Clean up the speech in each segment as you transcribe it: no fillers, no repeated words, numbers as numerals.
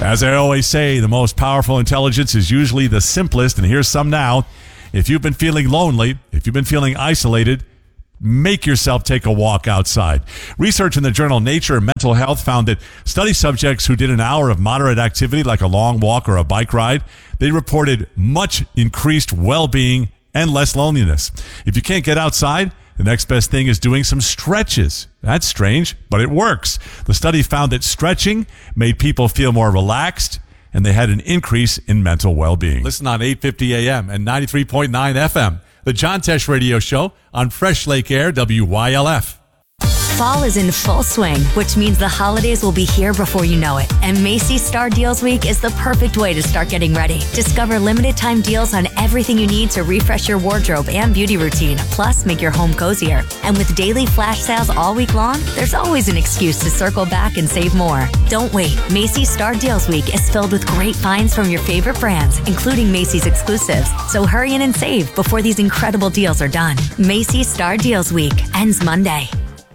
As I always say, the most powerful intelligence is usually the simplest, and here's some now. If you've been feeling lonely, if you've been feeling isolated, make yourself take a walk outside. Research in the journal Nature Mental Health found that study subjects who did an hour of moderate activity like a long walk or a bike ride, they reported much increased well-being and less loneliness. If you can't get outside, the next best thing is doing some stretches. That's strange, but it works. The study found that stretching made people feel more relaxed, and they had an increase in mental well-being. Listen on 850 AM and 93.9 FM. The John Tesh Radio Show on Fresh Lake Air, WYLF. Fall is in full swing, which means the holidays will be here before you know it. And Macy's Star Deals Week is the perfect way to start getting ready. Discover limited time deals on everything you need to refresh your wardrobe and beauty routine, plus make your home cozier. And with daily flash sales all week long, there's always an excuse to circle back and save more. Don't wait. Macy's Star Deals Week is filled with great finds from your favorite brands, including Macy's exclusives. So hurry in and save before these incredible deals are done. Macy's Star Deals Week ends Monday.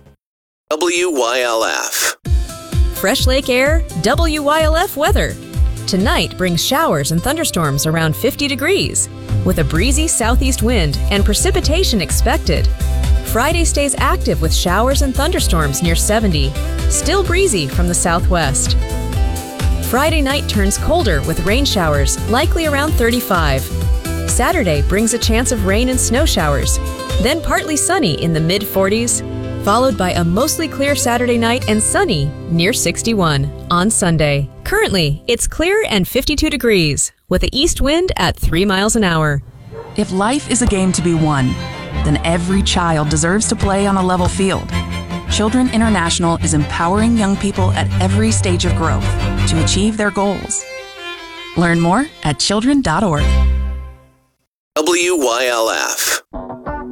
WYLF. Fresh Lake Air, WYLF weather. Tonight brings showers and thunderstorms around 50 degrees, with a breezy southeast wind and precipitation expected. Friday stays active with showers and thunderstorms near 70, still breezy from the southwest. Friday night turns colder with rain showers, likely around 35. Saturday brings a chance of rain and snow showers, then partly sunny in the mid-40s, followed by a mostly clear Saturday night and sunny near 61 on Sunday. Currently, it's clear and 52 degrees with an east wind at 3 miles an hour. If life is a game to be won, then every child deserves to play on a level field. Children International is empowering young people at every stage of growth to achieve their goals. Learn more at children.org. WYLF.